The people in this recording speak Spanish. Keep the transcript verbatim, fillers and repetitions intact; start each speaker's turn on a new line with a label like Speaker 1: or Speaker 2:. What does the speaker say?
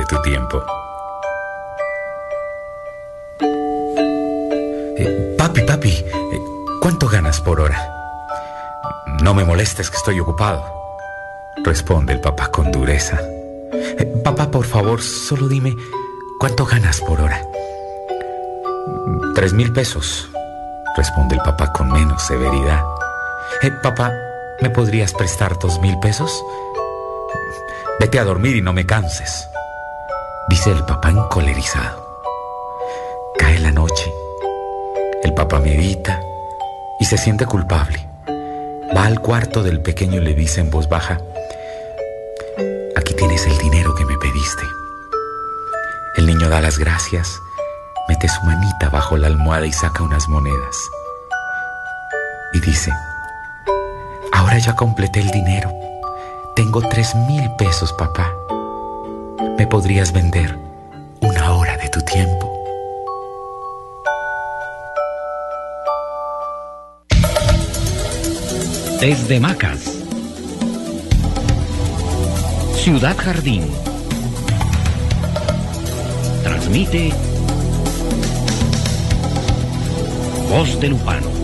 Speaker 1: tu tiempo. Eh, papi, papi, eh, ¿cuánto ganas por hora? No me molestes que estoy ocupado, responde el papá con dureza. Eh, papá, por favor, solo dime, ¿cuánto ganas por hora? Tres mil pesos, responde el papá con menos severidad. Eh, papá, ¿me podrías prestar dos mil pesos? Vete a dormir y no me canses, dice el papá encolerizado. Cae la noche. El papá medita y se siente culpable. Va al cuarto del pequeño y le dice en voz baja: aquí tienes el dinero que me pediste. El niño da las gracias, mete su manita bajo la almohada y saca unas monedas. Y dice: ahora ya completé el dinero. Tengo tres mil pesos, papá. ¿Me podrías vender una hora de tu tiempo?
Speaker 2: Desde Macas, Ciudad Jardín, transmite Voz de Lupano.